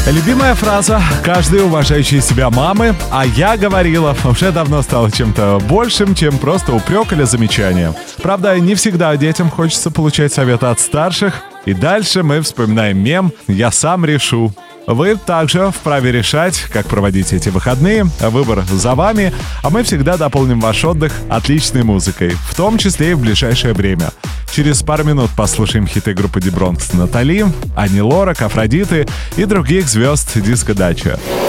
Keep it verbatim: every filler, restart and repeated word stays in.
Любимая фраза каждой уважающей себя мамы «а я говорила» уже давно стала чем-то большим, чем просто упрек или замечание. Правда, не всегда детям хочется получать советы от старших. И дальше мы вспоминаем мем «я сам решу». Вы также вправе решать, как проводить эти выходные. Выбор за вами, а мы всегда дополним ваш отдых отличной музыкой, в том числе и в ближайшее время. Через пару минут послушаем хиты группы Die Bronx Натали, Ани Лорак, Афродиты и других звезд диско-дачи.